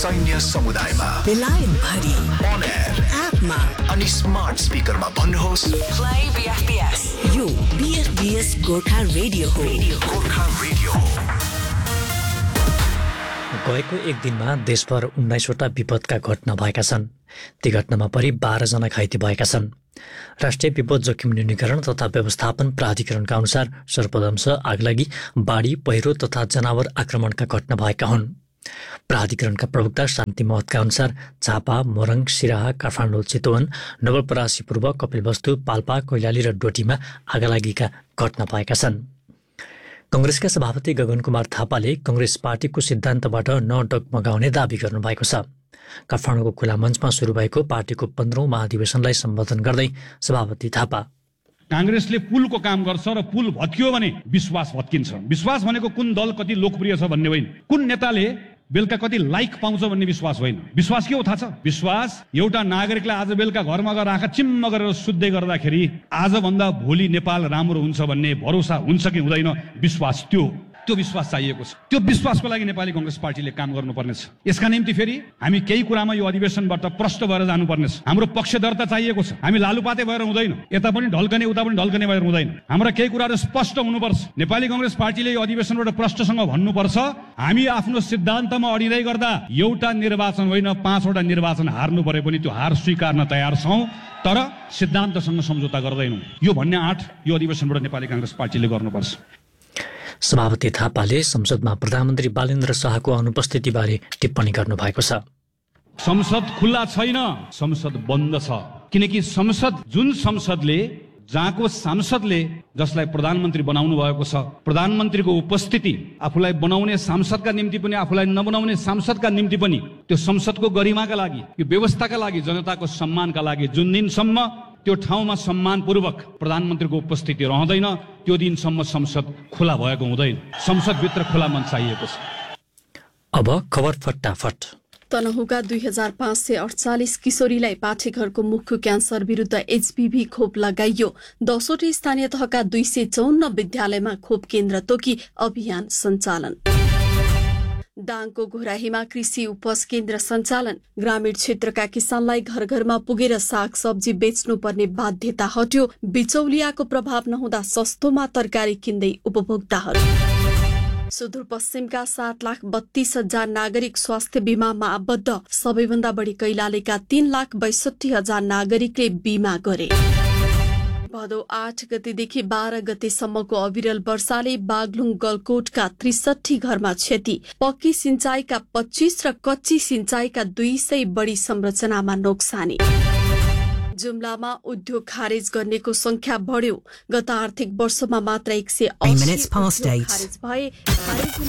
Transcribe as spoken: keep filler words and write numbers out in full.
सैन्य समुदायमा, बेलायत भरि, on air, एपमा अनि स्मार्ट स्पिकरमा भन्नुहोस् play B F B S। यो B F B S Gorkha radio हो। गोर्खा रेडियो हो। गएको एक दिनमा देशभर उन्नाइसवटा विपदका घटना भएका छन्। ती घटनामा परि बाह्र जना घाइते भएका छन्। राष्ट्रिय विपद जोखिम न्यूनीकरण तथा व्यवस्थापन प्राधिकरणका अनुसार सर्पदंश, आगलागी, बाढी, पहिरो तथा जनावर आक्रमणका घटना भएका हुन्। प्राधिकरणका प्रवक्ता शान्ति महतका अनुसार झापा, मोरङ, सिराहा, काठमाडौँ, चितवन, नवलपरासी पूर्व, कपिलवस्तु, पाल्पा, कैलाली र डोटीमा आगलागीका घटना भएका छन्। कंग्रेसका सभापति गगन कुमार थापाले कंग्रेस पार्टीको सिद्धान्तबाट नडगमगाउने दावी गर्नुभएको छ। काठमाडौँको खुला मञ्चमा सुरु भएको पार्टीको पन्ध्रौं महाधिवेशनलाई सम्बोधन गर्दै सभापति थापा, कांग्रेसले पुलको काम गर्छ र पुल भत्कियो भने विश्वास भत्किन्छ। विश्वास भनेको कुन दल कति लोकप्रिय छ भन्ने होइन, कुन नेताले बेलुका कति लाइक पाउँछ भन्ने विश्वास होइन। विश्वास के हो थाहा छ? विश्वास एउटा नागरिकलाई आज बेलुका घरमा गएर आँखा चिम्म गरेर सुत्दै गर्दाखेरि आजभन्दा भोलि नेपाल राम्रो हुन्छ भन्ने भरोसा हुन्छ कि हुँदैन, विश्वास त्यो त्यो विश्वास चाहिएको छ। त्यो विश्वासको लागि नेपाली कांग्रेस पार्टीले काम गर्नुपर्नेछ। यसका निम्ति फेरि हामी केही कुरामा यो अधिवेशनबाट प्रष्ट भएर जानुपर्नेछ। हाम्रो पक्षधरता चाहिएको छ। हामी लालुपाते भएर हुँदैन, यता पनि ढल्कने उता पनि ढल्कने भएर हुँदैन। हाम्रा केही कुराहरू स्पष्ट हुनुपर्छ। नेपाली कांग्रेस पार्टीले यो अधिवेशनबाट प्रष्टसँग भन्नुपर्छ, हामी आफ्नो सिद्धान्तमा अडिँदै गर्दा एउटा निर्वाचन होइन पाँचवटा निर्वाचन हार्नु परे पनि त्यो हार स्वीकार्न तयार छौं, तर सिद्धान्तसँग सम्झौता गर्दैनौं। यो भन्ने आँट यो अधिवेशनबाट नेपाली कांग्रेस पार्टीले गर्नुपर्छ। सभापति थापाले संसदमा प्रधानमन्त्री बालेन्द्र शाहको अनुपस्थितिबारे टिप्पणी गर्नुभएको छ। संसद खुल्ला छैन, संसद बन्द छ। किनकि संसद, जुन संसदले, जहाँको सांसदले जसलाई प्रधानमन्त्री बनाउनु भएको छ, प्रधानमन्त्रीको उपस्थिति आफूलाई बनाउने सांसदका निम्ति पनि आफूलाई नबनाउने सांसदका निम्ति पनि त्यो संसदको गरिमाका लागि, यो व्यवस्थाका लागि, जनताको सम्मानका लागि जुन दिनसम्म त्यो ठाउँमा सम्मानपूर्वक प्रधानमन्त्रीको उपस्थिति रहँदैन त्यो दिनसम्म संसद खुला भएको हुँदैन। संसदभित्र खुला मन चाहिएको छ। अब खबर फटाफट। तनहुँका दुई हजार पाँच सय अडचालिस किशोरीलाई पाठेघरको मुखको क्यान्सर विरूद्ध एचपीभी खोप लगाइयो। दसवटै स्थानीय तहका दुई सय चौन्न विद्यालयमा खोप केन्द्र तोकी अभियान सञ्चालन। दाङको घोराहीमा कृषि उपज केन्द्र सञ्चालन। ग्रामीण क्षेत्रका किसानलाई घर घरमा पुगेर साग सब्जी बेच्नुपर्ने बाध्यता हट्यो। बिचौलियाको प्रभाव नहुँदा सस्तोमा तरकारी किन्दै उपभोक्ताहरू। सुदूरपश्चिमका सात लाख बत्तीस हजार नागरिक स्वास्थ्य बीमामा आबद्ध। सबैभन्दा बढी कैलालीका तीन लाख बैसठी हजार नागरिकले बीमा गरे। भदौ आठ गतेदेखि बाह्र गतेसम्मको अविरल वर्षाले बागलुङ गलकोटका त्रिसठी घरमा क्षति। पक्की सिंचाईका पच्चीस र कच्ची सिंचाईका दुई सय बढी संरचनामा नोक्सानी। जुम्लामा उद्योग खारेज गर्नेको संख्या बढ्यो। गत आर्थिक वर्षमा मात्र एक सय खारेज भए।